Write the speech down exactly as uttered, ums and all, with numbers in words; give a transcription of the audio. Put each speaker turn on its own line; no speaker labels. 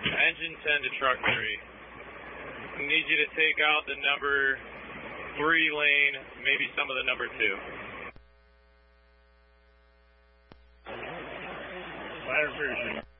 Engine ten to truck three. I need you to take out the number three lane, maybe some of the number two.
Fire version.